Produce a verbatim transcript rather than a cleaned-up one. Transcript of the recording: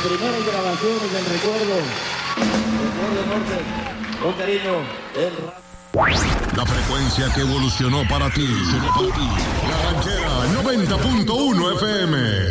primeras grabaciones del recuerdo. Recuerdo Norte, con cariño, el rap. La frecuencia que evolucionó para ti. La Ranchera noventa punto uno F M.